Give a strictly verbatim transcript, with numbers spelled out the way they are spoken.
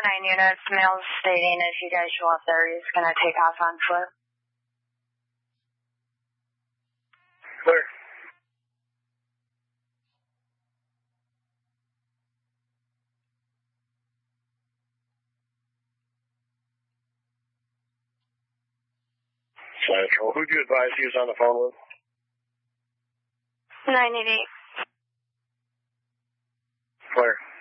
nine units, mail stating if you guys show up there, he's going to take off on foot. Clear. Central. Who'd you advise he was on the phone with? nine eight eight. Clear.